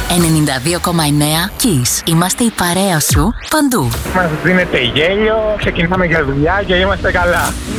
92,9 Kiss. Είμαστε η παρέα σου παντού. Μας δίνετε γέλιο, ξεκινάμε για δουλειά και είμαστε καλά.